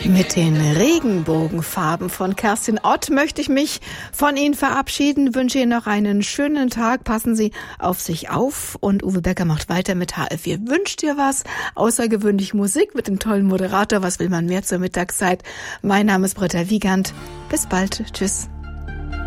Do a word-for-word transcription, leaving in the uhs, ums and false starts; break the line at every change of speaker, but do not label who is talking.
Mit den Regenbogenfarben von Kerstin Ott möchte ich mich von Ihnen verabschieden, wünsche Ihnen noch einen schönen Tag, passen Sie auf sich auf und Uwe Becker macht weiter mit H F vier. Wünscht dir was? Außergewöhnlich Musik mit dem tollen Moderator, was will man mehr zur Mittagszeit? Mein Name ist Britta Wiegand, bis bald, tschüss.